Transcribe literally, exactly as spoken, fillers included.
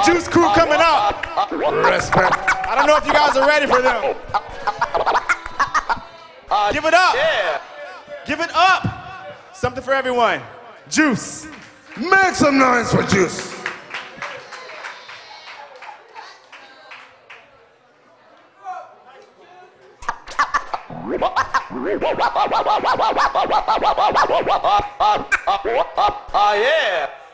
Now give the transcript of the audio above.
Juice Crew coming up. Respect. I don't know if you guys are ready for them. Uh, Give it up. Yeah. Give it up. Something for everyone. Juice. Make some noise for Juice. Oh, yeah.